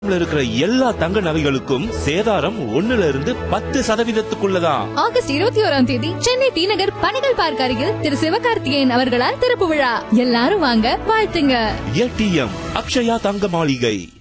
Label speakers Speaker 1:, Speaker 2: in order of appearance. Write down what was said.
Speaker 1: இருக்கிற எல்லா தங்க நகைகளுக்கும் சேதாரம் 1%
Speaker 2: ஆகஸ்ட் 21 சென்னை டி நகர் பணிகள் பார்க்க அருகில் திரு சிவகார்த்திகேயன் அவர்களால் திறப்பு விழா. எல்லாரும் வாங்க, வாழ்த்துங்க.
Speaker 1: ஏடிஎம் அக்ஷயா தங்க மாளிகை.